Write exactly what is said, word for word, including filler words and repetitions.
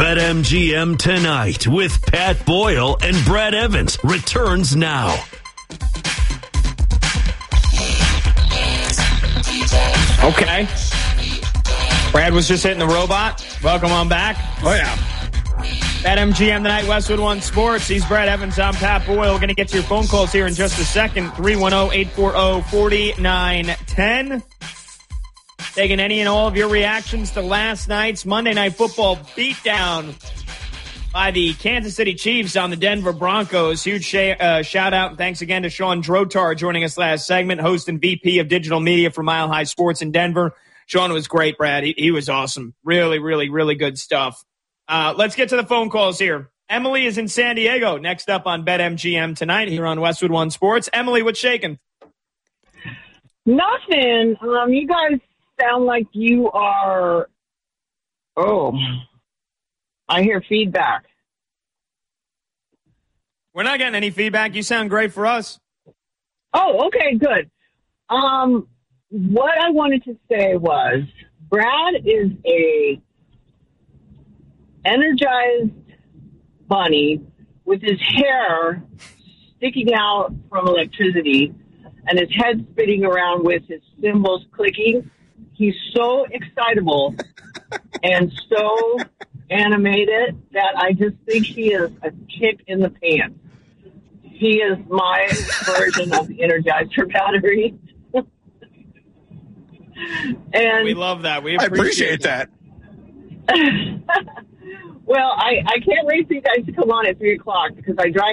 BetMGM Tonight with Pat Boyle and Brad Evans returns now. Okay. Brad was just hitting the robot. Welcome on back. Oh, yeah. BetMGM Tonight, Westwood One Sports. He's Brad Evans. I'm Pat Boyle. We're going to get to your phone calls here in just a second. three one zero, eight four zero, four nine one zero. Taking any and all of your reactions to last night's Monday Night Football beatdown by the Kansas City Chiefs on the Denver Broncos. Huge sh- uh, shout out and thanks again to Sean Drotar joining us last segment, host and V P of digital media for Mile High Sports in Denver. Sean was great, Brad. He, he was awesome. Really, really, really good stuff. Uh, let's get to the phone calls here. Emily is in San Diego. Next up on BetMGM Tonight here on Westwood One Sports. Emily, what's shaking? Nothing. Um, you guys sound like you are, oh, I hear feedback. We're not getting any feedback. You sound great for us. Oh, okay, good. Um, what I wanted to say was Brad is a energized bunny with his hair sticking out from electricity and his head spinning around with his cymbals clicking. He's so excitable and so animated that I just think he is a kick in the pants. He is my version of the Energizer battery. And we love that. We I appreciate, appreciate that. Well, I, I can't wait for you guys to come on at three o'clock because I drive